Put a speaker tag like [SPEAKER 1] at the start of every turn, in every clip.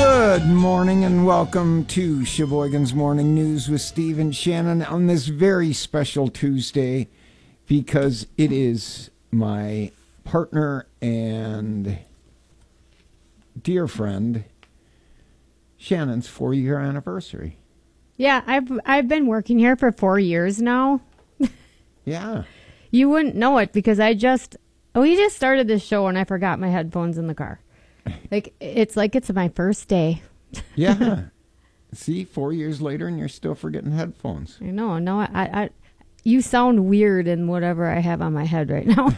[SPEAKER 1] Good morning and welcome to Sheboygan's Morning News with Steve and Shannon on this very special Tuesday because it is my partner and dear friend Shannon's 4-year anniversary.
[SPEAKER 2] Yeah, I've been working here for 4 years now.
[SPEAKER 1] Yeah.
[SPEAKER 2] You wouldn't know it because we just started this show and I forgot my headphones in the car. It's my first day.
[SPEAKER 1] Yeah. See, 4 years later and you're still forgetting headphones.
[SPEAKER 2] I know. No, I you sound weird in whatever I have on my head right now.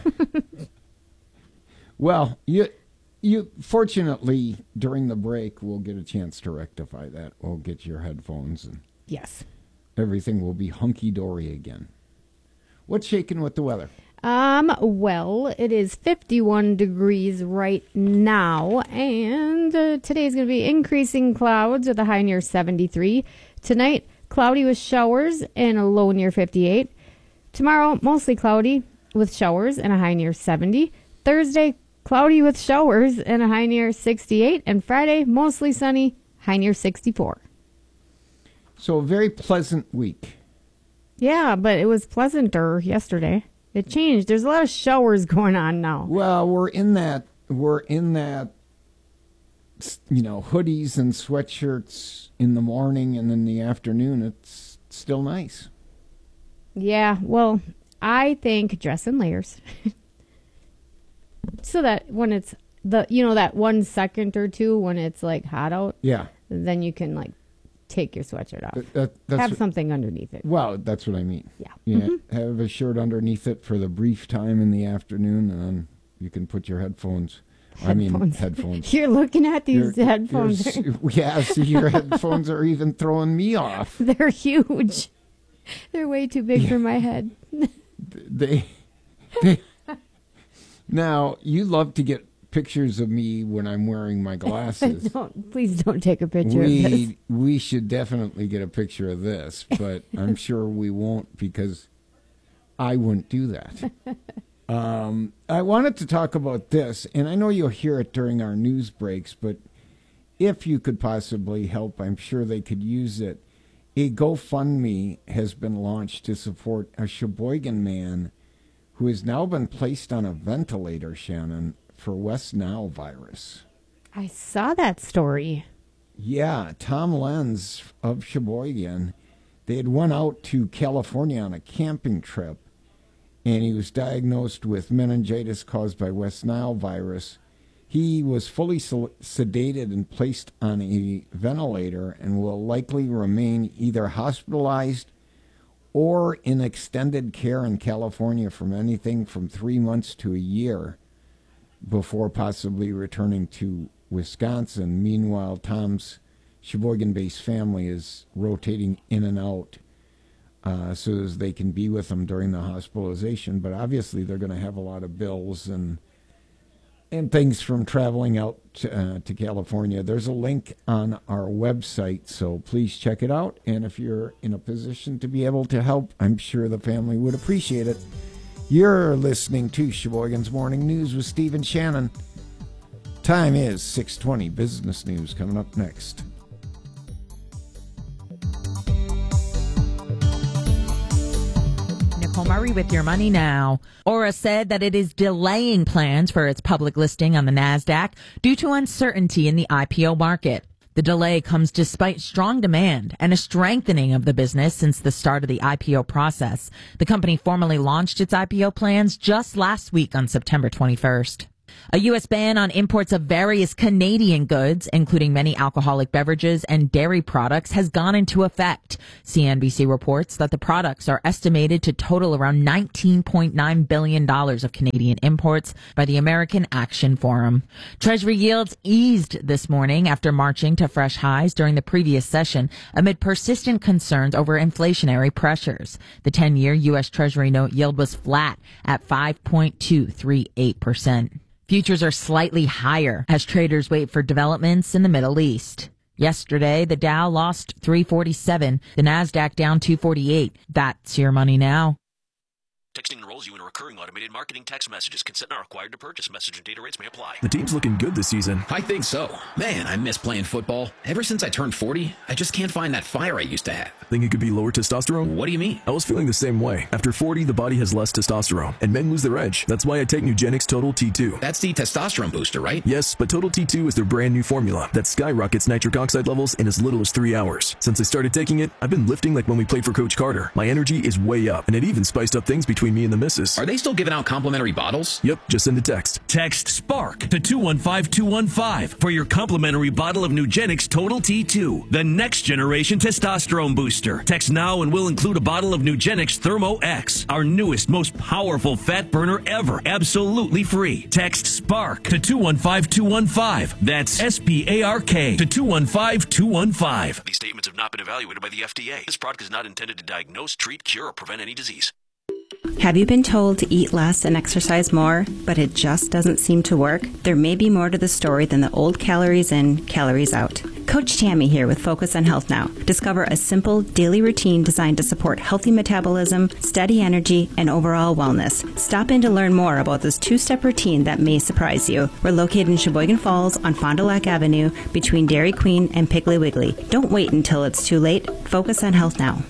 [SPEAKER 1] Well, you fortunately during the break we'll get a chance to rectify that. We'll get your headphones and
[SPEAKER 2] Yes.
[SPEAKER 1] everything will be hunky-dory again. What's shaking with the weather?
[SPEAKER 2] Well, it is 51 degrees right now, and today's going to be increasing clouds with a high near 73. Tonight, cloudy with showers and a low near 58. Tomorrow, mostly cloudy with showers and a high near 70. Thursday, cloudy with showers and a high near 68. And Friday, mostly sunny, high near 64.
[SPEAKER 1] So a very pleasant week.
[SPEAKER 2] Yeah, but it was pleasanter yesterday. It changed. There's a lot of showers going on now.
[SPEAKER 1] Well, we're in that, hoodies and sweatshirts in the morning, and in the afternoon, it's still nice.
[SPEAKER 2] Yeah, well, I think dress in layers. So that when it's that 1 second or two when it's like hot out,
[SPEAKER 1] Yeah.
[SPEAKER 2] then you can like take your sweatshirt off.
[SPEAKER 1] That's
[SPEAKER 2] Have something underneath it.
[SPEAKER 1] Well, that's what I mean.
[SPEAKER 2] Yeah.
[SPEAKER 1] Yeah. Have a shirt underneath it for the brief time in the afternoon, and then you can put your headphones. Headphones.
[SPEAKER 2] You're looking at these headphones.
[SPEAKER 1] Yeah, see, your headphones are even throwing me off.
[SPEAKER 2] They're huge. They're way too big for my head.
[SPEAKER 1] They Now, you love to get pictures of me when I'm wearing my glasses.
[SPEAKER 2] Please don't take a picture of this.
[SPEAKER 1] We should definitely get a picture of this, but I'm sure we won't because I wouldn't do that. I wanted to talk about this, and I know you'll hear it during our news breaks, but if you could possibly help, I'm sure they could use it. A GoFundMe has been launched to support a Sheboygan man who has now been placed on a ventilator, Shannon, for West Nile virus.
[SPEAKER 2] I saw that story.
[SPEAKER 1] Yeah, Tom Lenz of Sheboygan. They had went out to California on a camping trip, and he was diagnosed with meningitis caused by West Nile virus. He was fully sedated and placed on a ventilator and will likely remain either hospitalized or in extended care in California from anything from 3 months to a year before possibly returning to Wisconsin. Meanwhile, Tom's Sheboygan-based family is rotating in and out so as they can be with him during the hospitalization. But obviously they're going to have a lot of bills and things from traveling out to California. There's a link on our website, so please check it out. And if you're in a position to be able to help, I'm sure the family would appreciate it. You're listening to Sheboygan's Morning News with Steve and Shannon. Time is 6:20. Business news coming up next.
[SPEAKER 3] Nicole Murray with your money now. Aura said that it is delaying plans for its public listing on the NASDAQ due to uncertainty in the IPO market. The delay comes despite strong demand and a strengthening of the business since the start of the IPO process. The company formally launched its IPO plans just last week on September 21st. A U.S. ban on imports of various Canadian goods, including many alcoholic beverages and dairy products, has gone into effect. CNBC reports that the products are estimated to total around $19.9 billion of Canadian imports by the American Action Forum. Treasury yields eased this morning after marching to fresh highs during the previous session amid persistent concerns over inflationary pressures. The 10-year U.S. Treasury note yield was flat at 5.238%. Futures are slightly higher as traders wait for developments in the Middle East. Yesterday, the Dow lost 347, the NASDAQ down 248. That's your money now.
[SPEAKER 4] Texting enrolls you in a recurring automated marketing text messages. Consent not required to purchase. Message and data rates may apply.
[SPEAKER 5] The team's looking good this season.
[SPEAKER 6] I think so. Man, I miss playing football. Ever since I turned 40, I just can't find that fire I used to have.
[SPEAKER 5] Think it could be lower testosterone?
[SPEAKER 6] What do you mean?
[SPEAKER 5] I was feeling the same way. After 40, the body has less testosterone, and men lose their edge. That's why I take Nugenix Total T2.
[SPEAKER 6] That's the testosterone booster, right?
[SPEAKER 5] Yes, but Total T2 is their brand new formula that skyrockets nitric oxide levels in as little as 3 hours. Since I started taking it, I've been lifting like when we played for Coach Carter. My energy is way up, and it even spiced up things between me and the missus.
[SPEAKER 6] Are they still giving out complimentary bottles?
[SPEAKER 5] Yep, just send a text.
[SPEAKER 7] Text SPARK to 215-215 for your complimentary bottle of Nugenix Total T2, the next generation testosterone booster. Text now and we'll include a bottle of Nugenix Thermo X, our newest, most powerful fat burner ever, absolutely free. Text SPARK to 215-215. That's SPARK to 215-215.
[SPEAKER 4] These statements have not been evaluated by the FDA. This product is not intended to diagnose, treat, cure, or prevent any disease.
[SPEAKER 8] Have you been told to eat less and exercise more, but it just doesn't seem to work? There may be more to the story than the old calories in, calories out. Coach Tammy here with Focus on Health Now. Discover a simple daily routine designed to support healthy metabolism, steady energy, and overall wellness. Stop in to learn more about this two-step routine that may surprise you. We're located in Sheboygan Falls on Fond du Lac Avenue between Dairy Queen and Piggly Wiggly. Don't wait until it's too late. Focus on Health Now.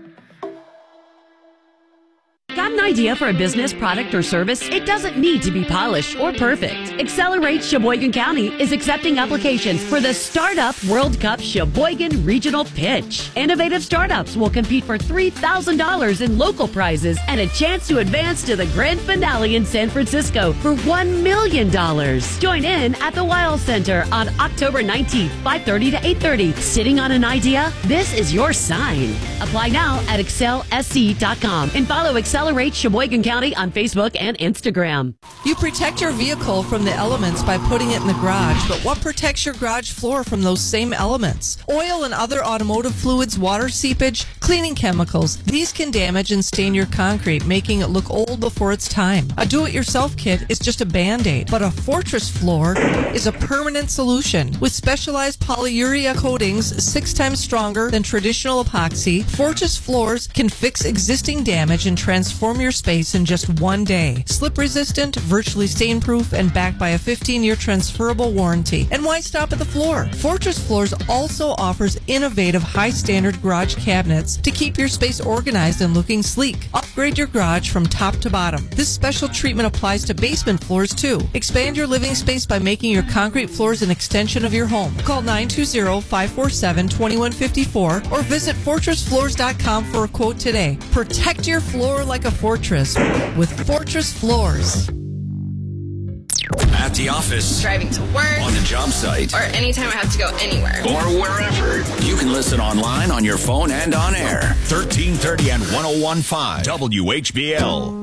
[SPEAKER 9] Got an idea for a business, product, or service? It doesn't need to be polished or perfect. Accelerate Sheboygan County is accepting applications for the Startup World Cup Sheboygan Regional Pitch. Innovative startups will compete for $3,000 in local prizes and a chance to advance to the grand finale in San Francisco for $1 million. Join in at the Weil Center on October 19th, 5:30 to 8:30. Sitting on an idea? This is your sign. Apply now at excelsc.com and follow Accelerate Sheboygan County on Facebook and Instagram.
[SPEAKER 10] You protect your vehicle from the elements by putting it in the garage, but what protects your garage floor from those same elements? Oil and other automotive fluids, water seepage, cleaning chemicals. These can damage and stain your concrete, making it look old before its time. A do-it-yourself kit is just a Band-Aid, but a Fortress floor is a permanent solution. With specialized polyurea coatings 6 times stronger than traditional epoxy, Fortress floors can fix existing damage and transform your space in just one day. Slip resistant, virtually stain proof, and backed by a 15-year transferable warranty. And why stop at the floor? Fortress Floors also offers innovative high standard garage cabinets to keep your space organized and looking sleek. Upgrade your garage from top to bottom. This special treatment applies to basement floors too. Expand your living space by making your concrete floors an extension of your home. Call 920-547-2154 or visit fortressfloors.com for a quote today. Protect your floor like a fortress with Fortress Floors.
[SPEAKER 11] At the office,
[SPEAKER 12] driving to work,
[SPEAKER 11] on the job site,
[SPEAKER 12] or anytime I have to go anywhere,
[SPEAKER 11] or wherever. You can listen online, on your phone, and on air. 1330 and 101.5 WHBL.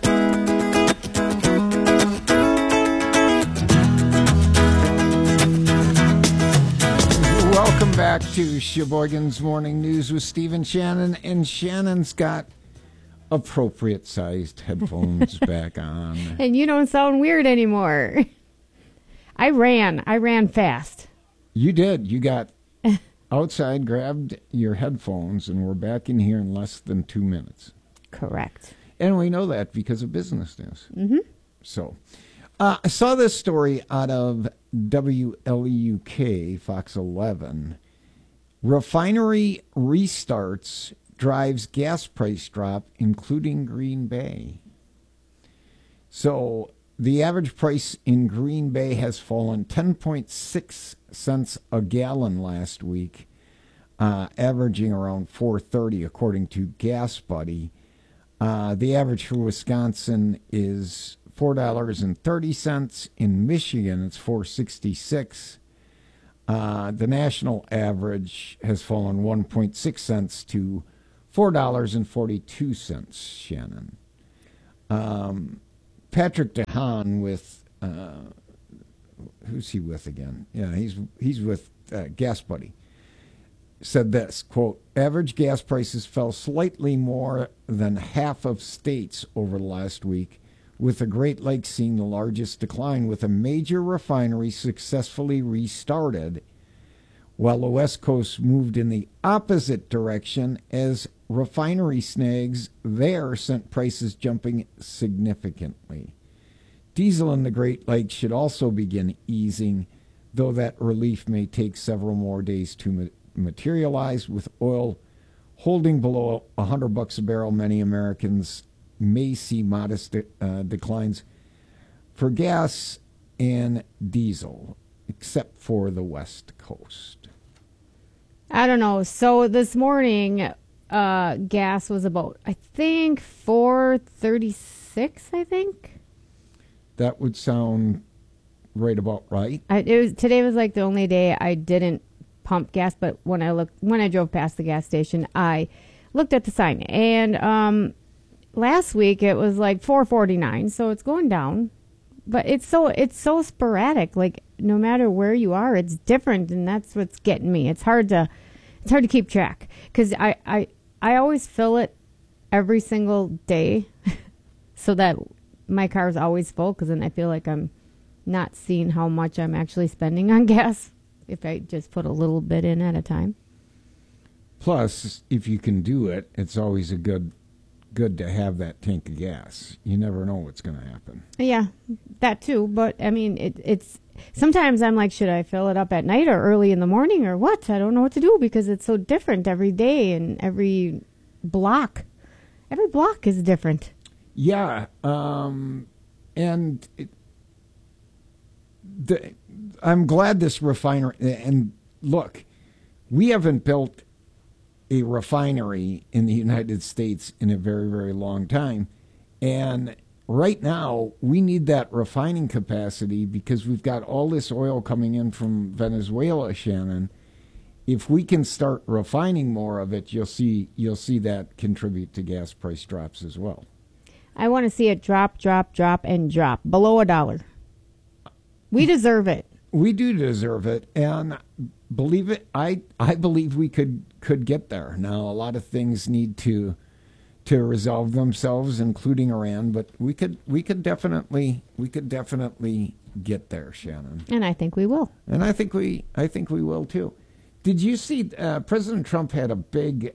[SPEAKER 1] Welcome back to Sheboygan's Morning News with Stephen Shannon, and Shannon's got appropriate sized headphones back on.
[SPEAKER 2] And you don't sound weird anymore. I ran fast.
[SPEAKER 1] You did. You got outside, grabbed your headphones, and we're back in here in less than 2 minutes.
[SPEAKER 2] Correct.
[SPEAKER 1] And we know that because of business news.
[SPEAKER 2] Mm-hmm.
[SPEAKER 1] So, I saw this story out of WLEUK, Fox 11. Refinery restarts drives gas price drop, including Green Bay. So the average price in Green Bay has fallen 10.6 cents a gallon last week, averaging around $4.30 according to Gas Buddy. The average for Wisconsin is $4.30. In Michigan, it's $4.66. The national average has fallen 1.6 cents to $4.42, Shannon. Patrick DeHaan with, who's he with again? Yeah, he's with Gas Buddy. Said this, quote, average gas prices fell slightly more than half of states over the last week, with the Great Lakes seeing the largest decline, with a major refinery successfully restarted, while the West Coast moved in the opposite direction as refinery snags there sent prices jumping significantly. Diesel in the Great Lakes should also begin easing, though that relief may take several more days to materialize. With oil holding below $100 a barrel, many Americans may see modest declines for gas and diesel, except for the West Coast.
[SPEAKER 2] I don't know. So this morning, gas was about, I think, $4.36, I think.
[SPEAKER 1] That would sound right about right.
[SPEAKER 2] Today was like the only day I didn't pump gas, but when I drove past the gas station, I looked at the sign. And last week it was like $4.49, so it's going down. But it's so sporadic. Like no matter where you are, it's different, and that's what's getting me. It's hard to keep track because I always fill it every single day, so that my car is always full. Because then I feel like I'm not seeing how much I'm actually spending on gas if I just put a little bit in at a time.
[SPEAKER 1] Plus, if you can do it, it's always a good to have that tank of gas. You never know what's going to happen.
[SPEAKER 2] Yeah, that too. But I mean, it's sometimes I'm like, should I fill it up at night or early in the morning or what? I don't know what to do because it's so different every day and every block. Every block is different.
[SPEAKER 1] Yeah, I'm glad this refinery. And look, we haven't built a refinery in the United States in a very, very long time. And right now, we need that refining capacity because we've got all this oil coming in from Venezuela, Shannon. If we can start refining more of it, you'll see that contribute to gas price drops as well.
[SPEAKER 2] I want to see it drop, and drop below $1. We deserve it.
[SPEAKER 1] We do deserve it, and believe it, I believe we could get there. Now, a lot of things need to resolve themselves, including Iran, but we could definitely get there, Shannon.
[SPEAKER 2] And I think we will.
[SPEAKER 1] And I think we will too. Did you see President Trump had a big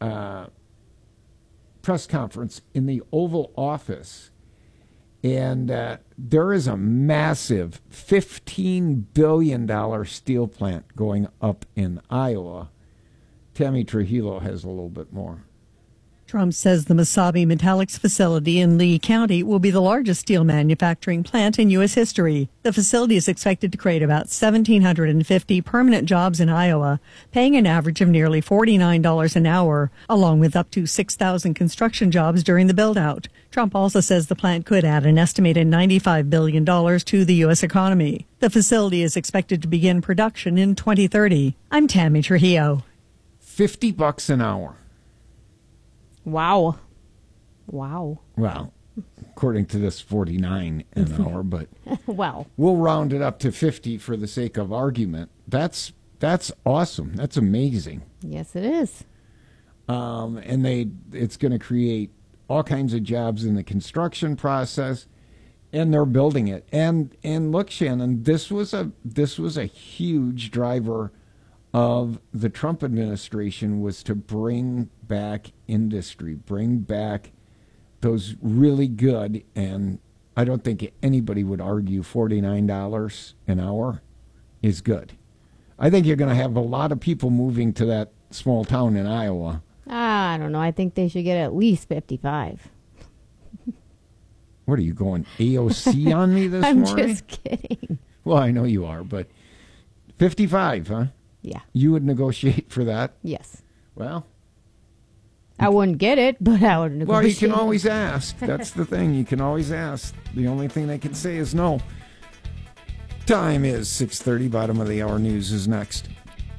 [SPEAKER 1] press conference in the Oval Office, and there is a massive $15 billion steel plant going up in Iowa. Tammy Trujillo has a little bit more.
[SPEAKER 13] Trump says the Mesabi Metallics facility in Lee County will be the largest steel manufacturing plant in U.S. history. The facility is expected to create about 1,750 permanent jobs in Iowa, paying an average of nearly $49 an hour, along with up to 6,000 construction jobs during the build-out. Trump also says the plant could add an estimated $95 billion to the U.S. economy. The facility is expected to begin production in 2030. I'm Tammy Trujillo.
[SPEAKER 1] $50 an hour.
[SPEAKER 2] Wow.
[SPEAKER 1] Well, according to this, 49 an hour, but
[SPEAKER 2] well,
[SPEAKER 1] we'll round it up to 50 for the sake of argument. That's awesome. That's amazing.
[SPEAKER 2] Yes, it is.
[SPEAKER 1] And it's going to create all kinds of jobs in the construction process, and they're building it. And look, Shannon, this was a huge driver of the Trump administration, was to bring back industry, bring back those really good, and I don't think anybody would argue $49 an hour is good. I think you're going to have a lot of people moving to that small town in Iowa.
[SPEAKER 2] I don't know. I think they should get at least 55.
[SPEAKER 1] What are you going AOC on me this morning?
[SPEAKER 2] I'm just kidding.
[SPEAKER 1] Well, I know you are, but 55, huh?
[SPEAKER 2] Yeah.
[SPEAKER 1] You would negotiate for that?
[SPEAKER 2] Yes.
[SPEAKER 1] Well,
[SPEAKER 2] I wouldn't get it, but I would negotiate.
[SPEAKER 1] Well, you can always ask. That's the thing. You can always ask. The only thing they can say is no. Time is 6:30. Bottom of the hour news is next.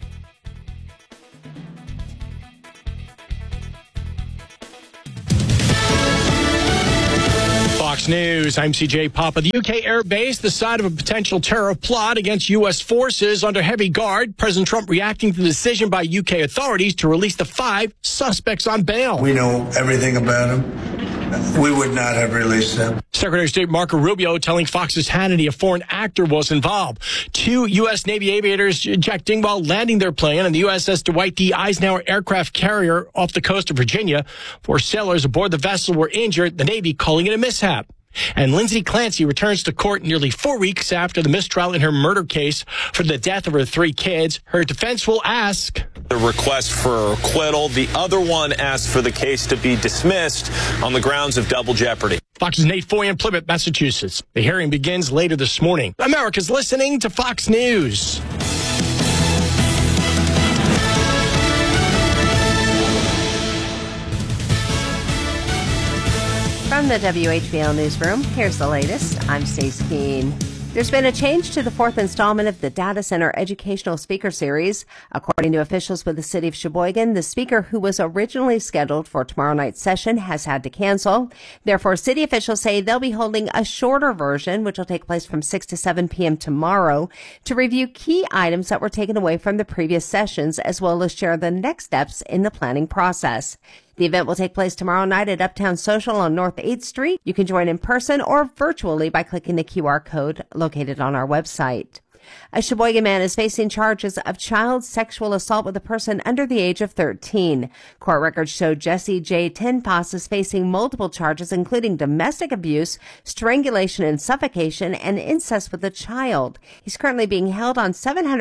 [SPEAKER 14] Fox News, I'm CJ Papa. The UK Air Base, the site of a potential terror plot against U.S. forces under heavy guard. President Trump reacting to the decision by UK authorities to release the 5 suspects on bail.
[SPEAKER 15] We know everything about them. we would not have released them.
[SPEAKER 14] Secretary of State Marco Rubio telling Fox's Hannity a foreign actor was involved. 2 U.S. Navy aviators, Jack Dingwall, landing their plane on the USS Dwight D. Eisenhower aircraft carrier off the coast of Virginia. 4 sailors aboard the vessel were injured, the Navy calling it a mishap. And Lindsay Clancy returns to court nearly 4 weeks after the mistrial in her murder case for the death of her 3 kids. Her defense will ask.
[SPEAKER 16] The request for acquittal. The other one asked for the case to be dismissed on the grounds of double jeopardy.
[SPEAKER 14] Fox's Nate Foy in Plymouth, Massachusetts. The hearing begins later this morning. America's listening to Fox News.
[SPEAKER 17] From the WHBL Newsroom, here's the latest. I'm Stacey Keene. There's been a change to the 4th installment of the Data Center Educational Speaker Series. According to officials with the city of Sheboygan, the speaker who was originally scheduled for tomorrow night's session has had to cancel. Therefore, city officials say they'll be holding a shorter version, which will take place from 6 to 7 p.m. tomorrow, to review key items that were taken away from the previous sessions, as well as share the next steps in the planning process. The event will take place tomorrow night at Uptown Social on North 8th Street. You can join in person or virtually by clicking the QR code located on our website. A Sheboygan man is facing charges of child sexual assault with a person under the age of 13. Court records show Jesse J. Tenpas is facing multiple charges, including domestic abuse, strangulation and suffocation, and incest with a child. He's currently being held on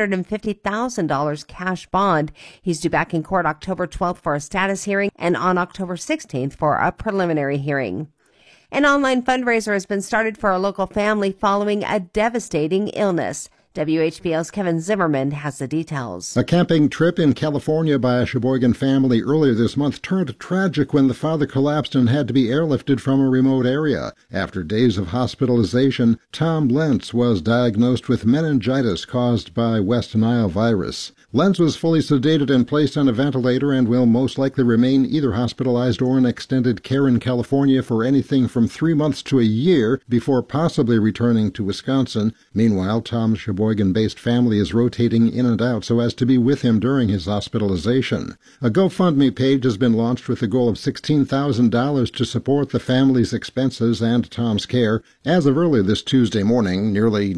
[SPEAKER 17] $750,000 cash bond. He's due back in court October 12th for a status hearing and on October 16th for a preliminary hearing. An online fundraiser has been started for a local family following a devastating illness. WHBL's Kevin Zimmerman has the details.
[SPEAKER 18] A camping trip in California by a Sheboygan family earlier this month turned tragic when the father collapsed and had to be airlifted from a remote area. After days of hospitalization, Tom Lentz was diagnosed with meningitis caused by West Nile virus. Lentz was fully sedated and placed on a ventilator and will most likely remain either hospitalized or in extended care in California for anything from 3 months to a year before possibly returning to Wisconsin. Meanwhile, Tom's Sheboygan-based family is rotating in and out so as to be with him during his hospitalization. A GoFundMe page has been launched with the goal of $16,000 to support the family's expenses and Tom's care. As of early this Tuesday morning, nearly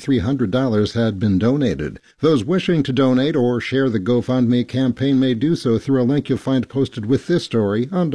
[SPEAKER 18] $9,300 had been donated. Those wishing to donate or share the GoFundMe campaign may do so through a link you'll find posted with this story on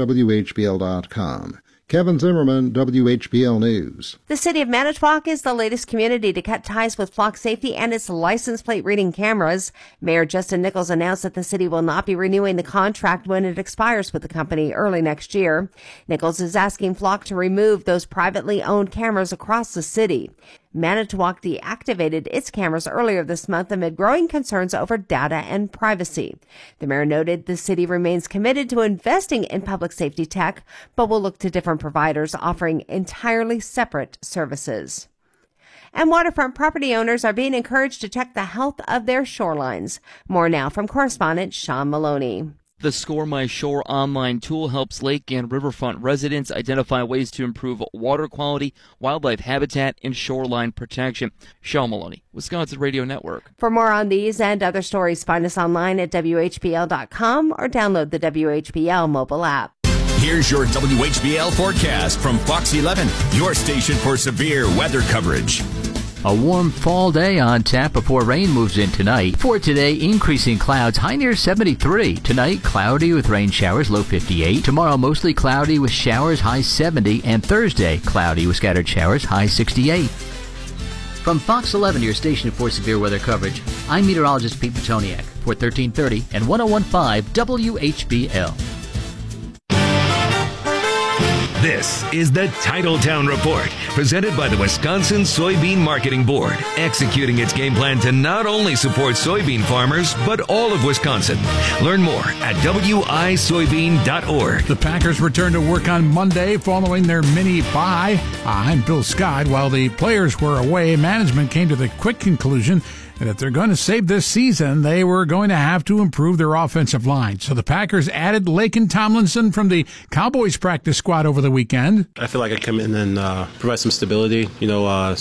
[SPEAKER 18] WHBL.com. Kevin Zimmerman, WHBL News.
[SPEAKER 17] The city of Manitowoc is the latest community to cut ties with Flock Safety and its license plate reading cameras. Mayor Justin Nichols announced that the city will not be renewing the contract when it expires with the company early next year. Nichols is asking Flock to remove those privately owned cameras across the city. Manitowoc deactivated its cameras earlier this month amid growing concerns over data and privacy. The mayor noted the city remains committed to investing in public safety tech, but will look to different providers offering entirely separate services. And waterfront property owners are being encouraged to check the health of their shorelines. More now from correspondent Sean Maloney.
[SPEAKER 19] The Score My Shore online tool helps lake and riverfront residents identify ways to improve water quality, wildlife habitat, and shoreline protection. Sean Maloney, Wisconsin Radio Network.
[SPEAKER 17] For more on these and other stories, find us online at WHBL.com or download the WHBL mobile app.
[SPEAKER 11] Here's your WHBL forecast from Fox 11, your station for severe weather coverage.
[SPEAKER 20] A warm fall day on tap before rain moves in tonight. For today, increasing clouds, high near 73. Tonight, cloudy with rain showers, low 58. Tomorrow, mostly cloudy with showers, high 70. And Thursday, cloudy with scattered showers, high 68. From Fox 11, your station for severe weather coverage, I'm meteorologist Pete Petoniak for 1330 and 1015 WHBL.
[SPEAKER 7] This is the Titletown Report, presented by the Wisconsin Soybean Marketing Board, executing its game plan to not only support soybean farmers, but all of Wisconsin. Learn more at wisoybean.org.
[SPEAKER 21] The Packers returned to work on Monday following their mini bye. I'm Bill Scott. While the players were away, management came to the quick conclusion that if they're going to save this season, they were going to have to improve their offensive line. So the Packers added Laken Tomlinson from the Cowboys practice squad over the weekend.
[SPEAKER 22] I feel like I come in and provide some stability,